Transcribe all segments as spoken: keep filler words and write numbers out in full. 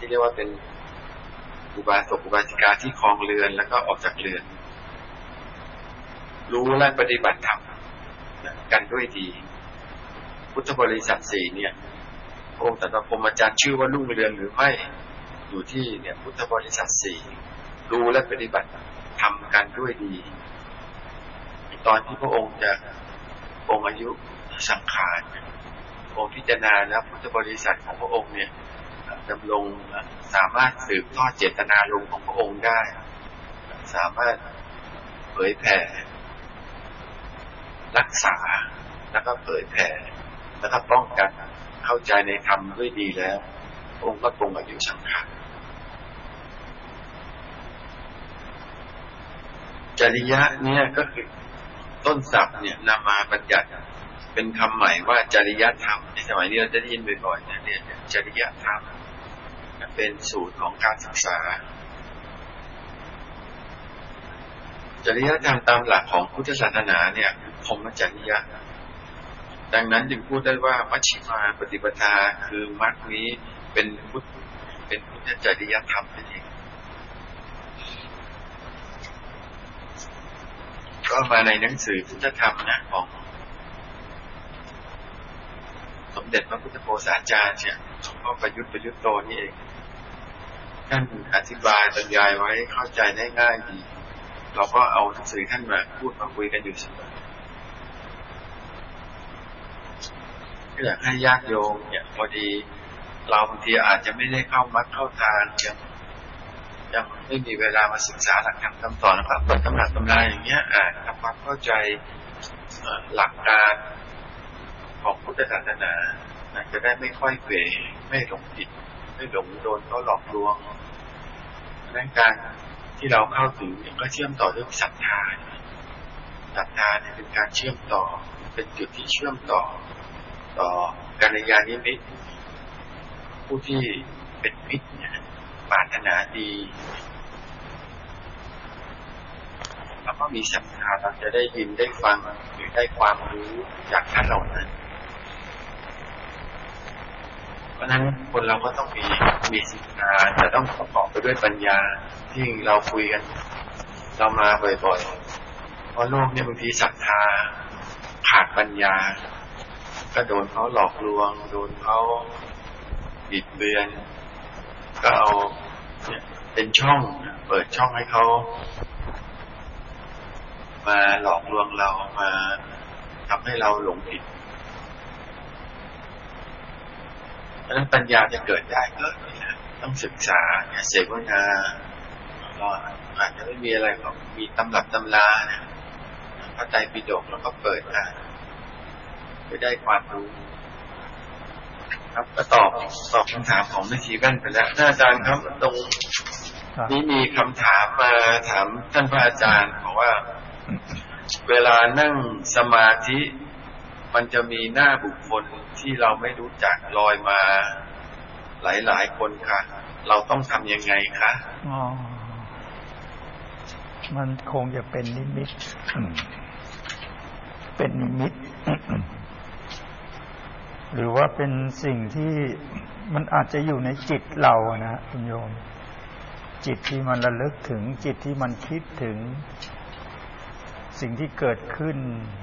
ที่เรียกว่าเป็นอุบาสกอุบาสิกาที่ครองเรือนแล้วก็ออกจากเรือนรู้และปฏิบัติธรรมกันด้วยดีพุทธบริษัทสี่เนี่ยองค์ตถาคตอาจารย์ชื่อว่ารุ่งเรืองหรือไม่อยู่ที่เนี่ยพุทธบริษัทสี่รู้และปฏิบัติทำกันด้วยดีตอนที่พระองค์จะองค์อายุสังขารองค์พิจารณาแล้วพุทธบริษัทของพระองค์เนี่ยดำรงสามารถสืบทอดเจตนารมณ์ของพระองค์ได้สามารถเผยแผ่รักษาแล้วก็เผยแผ่แล้วก็ป้องกันเข้าใจในธรรมด้วยดีแล้วองค์ก็คงอายุสังขารจริยะเนี่ยก็คือต้นศัพท์เนี่ยนำมาบัญญัติเป็นคำใหม่ว่าจริยธรรมในสมัยนี้เราจะได้ยินบ่อยๆเนี่ยเรียนจริยธรรมเป็นสูตรของการศึกษาจริยธรรมตามหลักของพุทธศาสนาเนี่ยพรหมจริยะดังนั้นจึงพูดได้ว่ามัชฌิมาปฏิปทาคือมรรคนี้เป็นพุทธเป็นพุทธจริยธรรมนั่นเองก็มาในหนังสือพุทธธรรมนะของสมเด็จพระพุทธโฆษาจารย์เนี่ยหลวงพ่อประยุทธ์ประยุทธ์โตนี่เองท่านอธิบายบรรยายไว้เข้าใจได้ง่ายดีเราก็เอาหนังสือท่านมาพูดมาคุยกันอยู่เสมอก็อยากให้ญาติโยมเนี่ยพอดีเราบางทีอาจจะไม่ได้เข้ามรรคเข้าทางยังยังไม่มีเวลามาศึกษาหลักธรรมคำสอนนะครับเปิดตำราตำราอย่างเงี้ยอ่านทำความเข้าใจหลักการของพุทธศาสนาจะได้ไม่ค่อยเกวไม่หลงผิดไม่หลงโดนเขาหลอกลวงดังนั้นการที่เราเข้าถึงก็เชื่อมต่อด้วยศรัทธาศรัทธาเนี่ยเป็นการเชื่อมต่อเป็นจุดที่เชื่อมต่อต่อกัลยาณมิตรผู้ที่เป็นมิตรเนี่ยปรารถนาดีแล้วก็มีศรัทธาเราจะได้ยินได้ฟังหรือได้ความรู้จากท่านเหล่านั้นเพราะฉะนั้นคนเราก็ต้องมีมีศรัทธาแต่ต้องประกอบไปด้วยปัญญาที่เราคุยกันเรามาบ่อยๆเพราะโลกเนี่ยบางทีศรัทธาขาดปัญญาก็โดนเขาหลอกลวงโดนเขาบิดเบือนก็เอาเนี่ยเป็นช่องเปิดช่องให้เขามาหลอกลวงเรามาทำให้เราหลงผิดเพราะฉะนั้นปัญญาจะเกิดได้ก็ต้องศึกษาเนี่ยเสวนาเราอาจจะไม่มีอะไรหรอกมีตำรับตำราเนี่ยพระไตรปิฎกเราก็เปิดอ่านไปได้ความรู้ครับก็ตอบตอบคำถามของแม่ชีแว่นไปแล้วอาจารย์ครับตรงนี้มีคำถามมาถามท่านพระอาจารย์บอกว่าเวลานั่งสมาธิมันจะมีหน้าบุคคลที่เราไม่รู้จักลอยมาหลายๆคนค่ะเราต้องทำยังไงคะอ๋อมันคงจะเป็นนิมิตเป็นนิมิตหรือว่าเป็นสิ่งที่มันอาจจะอยู่ในจิตเรานะคุณโยมจิตที่มันระลึกถึงจิตที่มันคิดถึงสิ่งที่เกิดขึ้น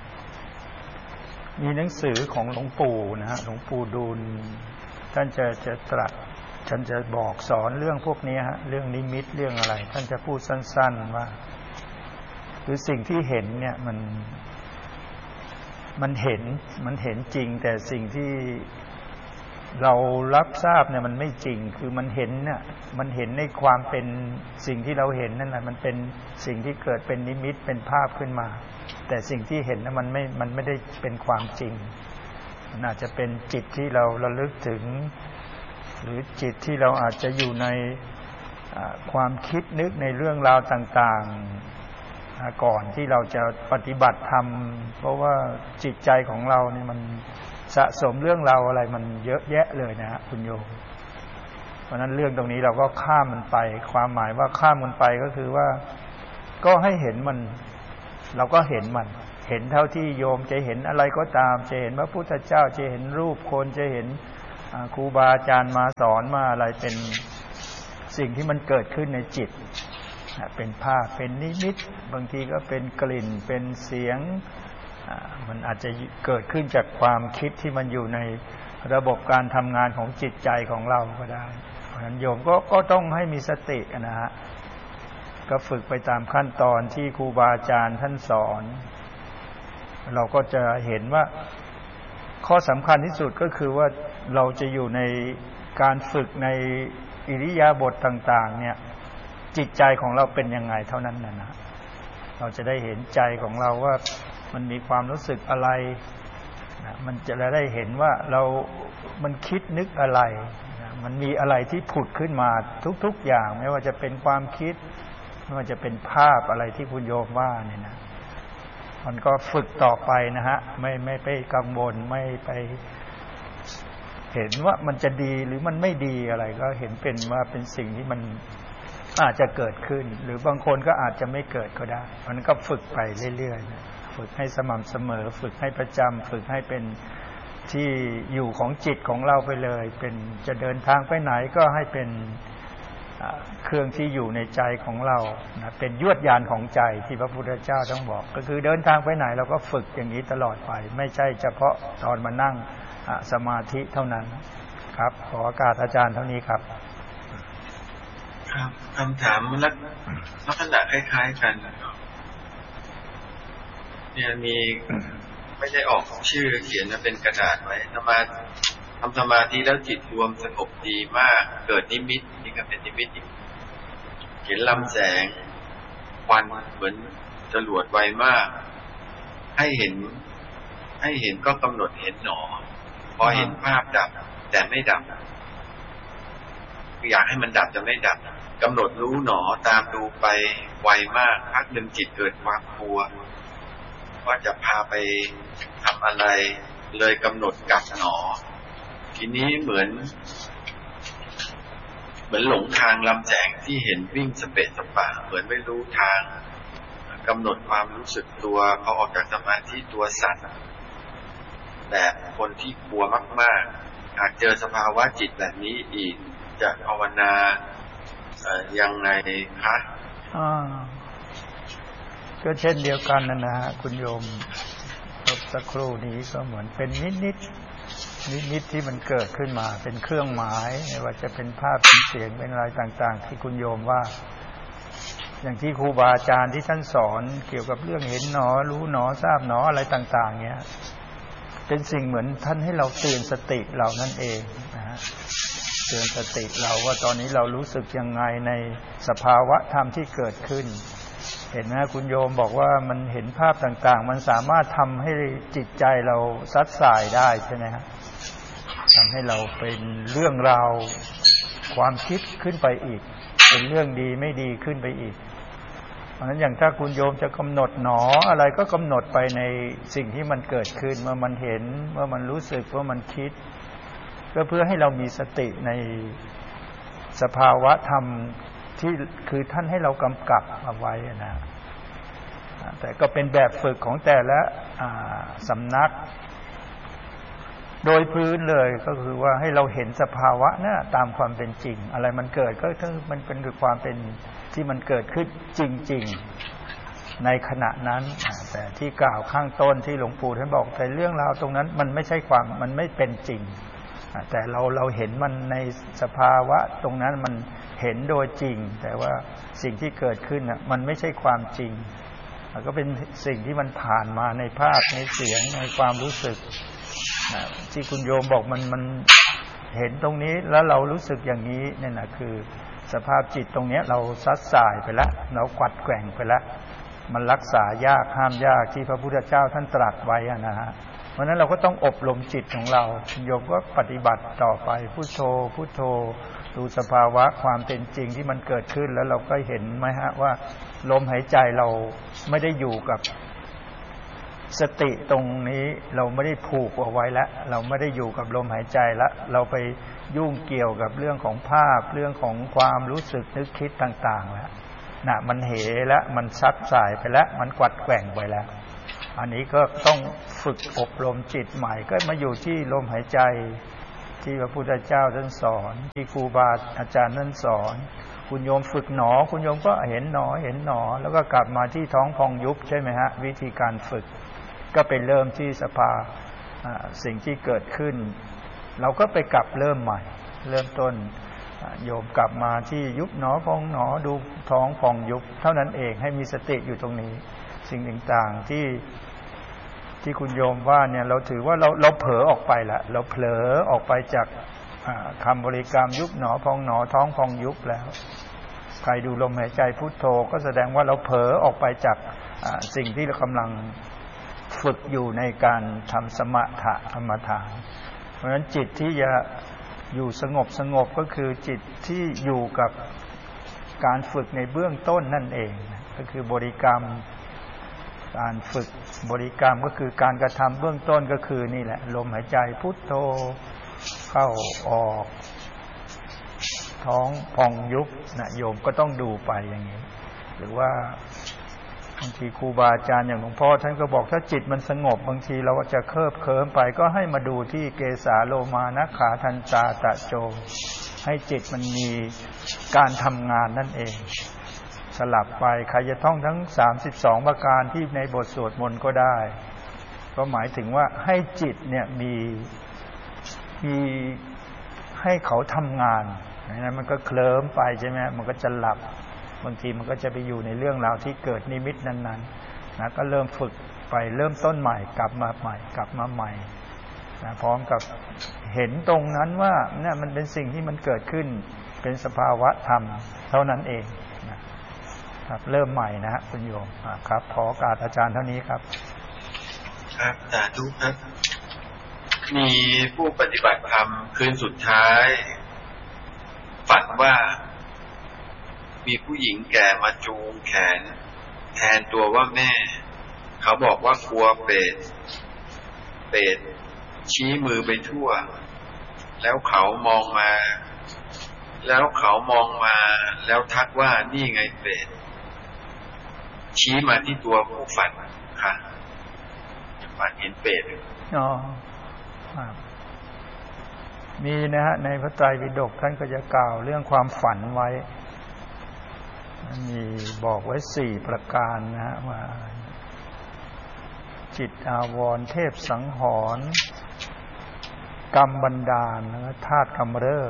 มีหนังสือของหลวงปู่นะฮะหลวงปู่ดูลท่านจะจะตรัสท่านจะบอกสอนเรื่องพวกนี้ฮะเรื่องนิมิตเรื่องอะไรท่านจะพูดสั้นๆว่าคือสิ่งที่เห็นเนี่ยมันมันเห็นมันเห็นจริงแต่สิ่งที่เรารับทราบเนี่ยมันไม่จริงคือมันเห็นเนี่ยมันเห็นในความเป็นสิ่งที่เราเห็นนั่นแหละมันเป็นสิ่งที่เกิดเป็นนิมิตเป็นภาพขึ้นมาแต่สิ่งที่เห็นนั้นมันไม่มันไม่ได้เป็นความจริงมันอาจจะเป็นจิตที่เราระลึกถึงหรือจิตที่เราอาจจะอยู่ในความคิดนึกในเรื่องราวต่างๆก่อนที่เราจะปฏิบัติธรรมเพราะว่าจิตใจของเราเนี่ยมันสะสมเรื่องราวอะไรมันเยอะแยะเลยนะฮะคุณโยมเพราะนั้นเรื่องตรงนี้เราก็ข้ามมันไปความหมายว่าข้ามมันไปก็คือว่าก็ให้เห็นมันเราก็เห็นมันเห็นเท่าที่โยมจะเห็นอะไรก็ตามจะเห็นพระพุทธเจ้าจะเห็นรูปคนจะเห็นครูบาอาจารย์มาสอนมาอะไรเป็นสิ่งที่มันเกิดขึ้นในจิตเป็นภาพเป็นนิมิตบางทีก็เป็นกลิ่นเป็นเสียงมันอาจจะเกิดขึ้นจากความคิดที่มันอยู่ในระบบการทำงานของจิตใจของเราก็ได้เพราะฉะนั้นโยมก็ก็ต้องให้มีสตินะฮะก็ฝึกไปตามขั้นตอนที่ครูบาอาจารย์ท่านสอนเราก็จะเห็นว่าข้อสำคัญที่สุดก็คือว่าเราจะอยู่ในการฝึกในอิริยาบถต่างๆเนี่ยจิตใจของเราเป็นยังไงเท่านั้นนะเราจะได้เห็นใจของเราว่ามันมีความรู้สึกอะไรนะมันจะได้เห็นว่าเรามันคิดนึกอะไรนะมันมีอะไรที่ผุดขึ้นมาทุกๆอย่างไม่ว่าจะเป็นความคิดไม่ว่าจะเป็นภาพอะไรที่คุณโยมว่าเนี่ยนะมันก็ฝึกต่อไปนะฮะไม่ไม่ไปกังวลไม่ไปเห็นว่ามันจะดีหรือมันไม่ดีอะไรก็เห็นเป็นว่าเป็นสิ่งที่มันอาจจะเกิดขึ้นหรือบางคนก็อาจจะไม่เกิดก็ได้มันก็ฝึกไปเรื่อยๆนะฝึกให้สม่ำเสมอฝึกให้ประจำฝึกให้เป็นที่อยู่ของจิตของเราไปเลยเป็นจะเดินทางไปไหนก็ให้เป็นเครื่องที่อยู่ในใจของเรานะเป็นยวดยานของใจที่พระพุทธเจ้าต้องบอกก็คือเดินทางไปไหนเราก็ฝึกอย่างนี้ตลอดไปไม่ใช่เฉพาะตอนมานั่งสมาธิเท่านั้นครับขอโอกาสอาจารย์เท่านี้ครับครับคำถามลักลักษณะคล้ายๆกันเนี่ยมีไม่ได้ออกชื่อเขียนมาเป็นกระดาษไว้สมาทำสมาธิแล้วจิตรวมสงบดีมากเกิดนิมิตนี่ก็เป็นนิมิตอีกเห็นลำแสงควันเหมือนจรวดไวมากให้เห็นให้เห็นก็กำหนดเห็นหนอพอเห็นภาพดับแต่ไม่ดับอยากให้มันดับจะไม่ดับกำหนดรู้หนอตามดูไปไวมากพักหนึ่งจิตเกิดความกลัวว่าจะพาไปทำอะไรเลยกำหนดกลับหนอทีนี้เหมือนเหมือนหลงทางลำแสงที่เห็นวิ่งสเปะสปะเหมือนไม่รู้ทางกำหนดความรู้สึกตัวพอออกจากสมาธิตัวสั่นแบบคนที่กลัวมากๆหากเจอสภาวะจิตแบบนี้อีกจะภาวนายังไงคะอ่าก็เช่นเดียวกันนะนะฮะคุณโยมสักครู่นี้ก็เหมือนเป็นนิดนิดนิดนิดที่มันเกิดขึ้นมาเป็นเครื่องหมายไม่ว่าจะเป็นภาพเป็นเสียงเป็นอะไรต่างๆที่คุณโยมว่าอย่างที่ครูบาอาจารย์ที่ท่านสอนเกี่ยวกับเรื่องเห็นหนอรู้หนอทราบหนออะไรต่างๆเนี้ยเป็นสิ่งเหมือนท่านให้เราเตือนสติเรานั่นเองนะฮะเตือนสติเราว่าตอนนี้เรารู้สึกยังไงในสภาวะธรรมที่เกิดขึ้นเห็นไหมคุณโยมบอกว่ามันเห็นภาพต่างๆมันสามารถทำให้จิตใจเราซัดสายได้ใช่ไหมครับทำให้เราเป็นเรื่องราวความคิดขึ้นไปอีกเป็นเรื่องดีไม่ดีขึ้นไปอีกเพราะฉะนั้นอย่างถ้าคุณโยมจะกำหนดหนออะไรก็กำหนดไปในสิ่งที่มันเกิดขึ้นเมื่อมันเห็นเมื่อมันรู้สึกว่ามันคิดก็เพื่อให้เรามีสติในสภาวะธรรมที่คือท่านให้เรากำกับเอาไว้นะแต่ก็เป็นแบบฝึกของแต่ละสำนักโดยพื้นเลยก็คือว่าให้เราเห็นสภาวะนะตามความเป็นจริงอะไรมันเกิดก็คือมันเป็นคือความเป็นที่มันเกิดขึ้นจริงๆในขณะนั้นแต่ที่กล่าวข้างต้นที่หลวงปู่ท่านบอกแต่เรื่องราวตรงนั้นมันไม่ใช่ความมันไม่เป็นจริงแต่เราเราเห็นมันในสภาวะตรงนั้นมันเห็นโดยจริงแต่ว่าสิ่งที่เกิดขึ้นน่ะมันไม่ใช่ความจริงก็เป็นสิ่งที่มันผ่านมาในภาพในเสียงในความรู้สึกที่คุณโยมบอกมันมันเห็นตรงนี้แล้วเรารู้สึกอย่างนี้เนี่ยนะคือสภาพจิตตรงนี้เราซัดสายไปแล้วเรากวัดแกว่งไปแล้วมันรักษายากห้ามยากที่พระพุทธเจ้าท่านตรัสไว้นะฮะเพราะนั้นเราก็ต้องอบรมจิตของเราโยมก็ปฏิบัติต่อไปพุทโธพุทโธดูสภาวะความเป็นจริงที่มันเกิดขึ้นแล้วเราก็เห็นไหมฮะว่าลมหายใจเราไม่ได้อยู่กับสติตรงนี้เราไม่ได้ผูกเอาไว้แล้วเราไม่ได้อยู่กับลมหายใจแล้วเราไปยุ่งเกี่ยวกับเรื่องของภาพเรื่องของความรู้สึกนึกคิดต่างๆแล้วน่ะมันเหแล้วมันซัดสายไปแล้วมันกวัดแกว่งไปแล้วอันนี้ก็ต้องฝึกอบรมจิตใหม่ก็มาอยู่ที่ลมหายใจที่พระพุทธเจ้าท่านสอนที่ครูบาอาจารย์ท่านสอนคุณโยมฝึกหนอคุณโยมก็เห็นหนอเห็นหนอแล้วก็กลับมาที่ท้องพองยุบใช่ไหมฮะวิธีการฝึกก็ไปเริ่มที่สภาสิ่งที่เกิดขึ้นเราก็ไปกลับเริ่มใหม่เริ่มต้นโยมกลับมาที่ยุบหนอพองหนอดูท้องพองยุบเท่านั้นเองให้มีสติอยู่ตรงนี้สิ่งต่างๆที่ที่คุณโยมว่าเนี่ยเราถือว่าเราเราเผลอออกไปละเราเผลอออกไปจากคำบริกรรมยุบหนอพองหนอท้องพองยุบแล้วใครดูลมหายใจพุทโธก็แสดงว่าเราเผลอออกไปจากสิ่งที่เรากำลังฝึกอยู่ในการทำสมถะกรรมฐานเพราะฉะนั้นจิตที่จะอยู่สงบสงบก็คือจิตที่อยู่กับการฝึกในเบื้องต้นนั่นเองก็คือบริกรรมการฝึกบริกรรมก็คือการกระทำเบื้องต้นก็คือนี่แหละลมหายใจพุทโธเข้าออกท้องพองยุบนะโยมก็ต้องดูไปอย่างนี้หรือว่าบางทีครูบาอาจารย์อย่างหลวงพ่อท่านก็บอกถ้าจิตมันสงบบางทีเราจะเคิบเคิมไปก็ให้มาดูที่เกสาโลมานะขาทันตาตะโจให้จิตมันมีการทำงานนั่นเองสลับไปใครจะท่องทั้งสามสิบสองประการที่ในบทสวดมนต์ก็ได้ก็หมายถึงว่าให้จิตเนี่ยมีมีให้เขาทำงานนั้นมันก็เคลิ้มไปใช่ไหมมันก็จะหลับบางทีมันก็จะไปอยู่ในเรื่องราวที่เกิดนิมิตนั้นๆนะก็เริ่มฝึกไปเริ่มต้นใหม่กลับมาใหม่กลับมาใหม่นะพร้อมกับเห็นตรงนั้นว่าเนี่ยมันเป็นสิ่งที่มันเกิดขึ้นเป็นสภาวะธรรมเท่านั้นเองนะครับเริ่มใหม่นะฮะคุณโยมครับขอโอกาสอาจารย์เท่านี้ครับครับสาธุครับมีผู้ปฏิบัติธรรมคืนสุดท้ายฝันว่ามีผู้หญิงแก่มาจูงแขนแทนตัวว่าแม่เขาบอกว่ากลัวเปรตเปรตชี้มือไปทั่วแล้วเขามองมาแล้วเขามองมาแล้วทักว่านี่ไงเปรตชี้มาที่ตัวผู้ฝันค่ะฝันเห็นเปรตอ๋อมีนะฮะในพระไตรปิฎกท่านก็จะกล่าวเรื่องความฝันไว้มีบอกไว้สี่ประการนะฮะว่าจิตอาวรณ์เทพสังหรณ์กรรมบันดาลและธาตุกำเริบ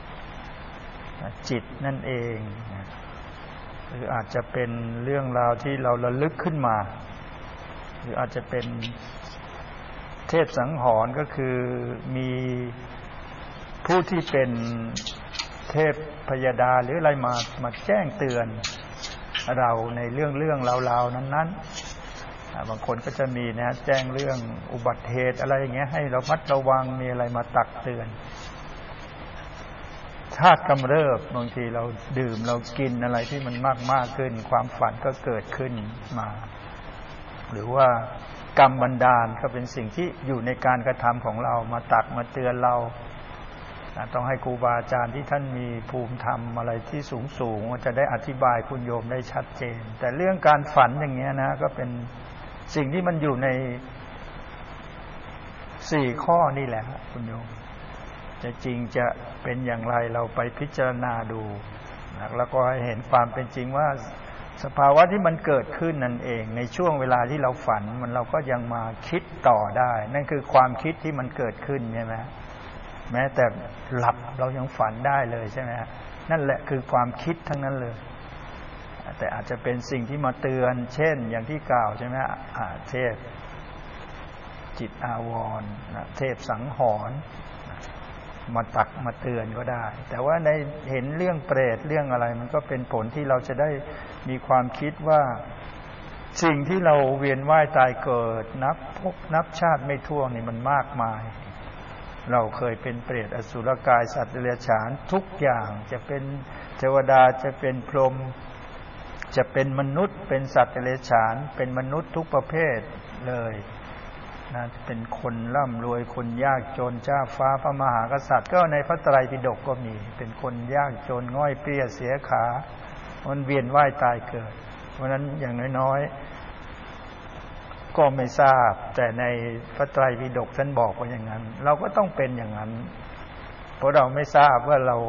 จิตนั่นเองหรืออาจจะเป็นเรื่องราวที่เราระลึกขึ้นมาหรืออาจจะเป็นเทพสังหรณ์ก็คือมีผู้ที่เป็นเทพพยดาหรืออะไรมามาแจ้งเตือนเราในเรื่องเรื่องราวๆนั้นๆบางคนก็จะมีนะแจ้งเรื่องอุบัติเหตุอะไรอย่างเงี้ยให้เรามัดระวังมีอะไรมาตักเตือนธาตุกำเริบบางทีเราดื่มเรากินอะไรที่มันมากมากขึ้นความฝันก็เกิดขึ้นมาหรือว่ากรรมบันดาลก็เป็นสิ่งที่อยู่ในการกระทำของเรามาตักมาเตือนเราต้องให้ครูบาอาจารย์ที่ท่านมีภูมิธรรมอะไรที่สูงสูงจะได้อธิบายคุณโยมได้ชัดเจนแต่เรื่องการฝันอย่างเงี้ยนะก็เป็นสิ่งที่มันอยู่ในสี่ข้อนี่แหละคุณโยมจะจริงจะเป็นอย่างไรเราไปพิจารณาดูแล้วก็ให้เห็นความเป็นจริงว่าสภาวะที่มันเกิดขึ้นนั่นเองในช่วงเวลาที่เราฝันมันเราก็ยังมาคิดต่อได้นั่นคือความคิดที่มันเกิดขึ้นใช่ไหมแม้แต่หลับเรายังฝันได้เลยใช่ไหมนั่นแหละคือความคิดทั้งนั้นเลยแต่อาจจะเป็นสิ่งที่มาเตือนเช่นอย่างที่กล่าวใช่ไหมเทพจิตอาวรณ์เทพสังหรณ์มาตักมาเตือนก็ได้แต่ว่าในเห็นเรื่องเปรตเรื่องอะไรมันก็เป็นผลที่เราจะได้มีความคิดว่าสิ่งที่เราเวียนว่ายตายเกิดนับพบนับชาติไม่ถ้วนนี่มันมากมายเราเคยเป็นเปรตอสุรกายสัตว์เดรัจฉานทุกอย่างจะเป็นเทวดาจะเป็นพรหมจะเป็นมนุษย์เป็นสัตว์เดรัจฉานเป็นมนุษย์ทุกประเภทเลยนะเป็นคนร่ำรวยคนยากจนเจ้าฟ้าพระมหากษัตริย์ก็ในพระไตรปิฎกก็มีเป็นคนยากจนง่อยเปรี้ยเสียขามันเวียนว่ายตายเกิดเพราะนั้นอย่างน้อยๆก็ไม่ทราบแต่ในพระไตรปิฎกท่านบอกว่าอย่างนั้นเราก็ต้องเป็นอย่างนั้นเพราะเราไม่ทราบว่าเรา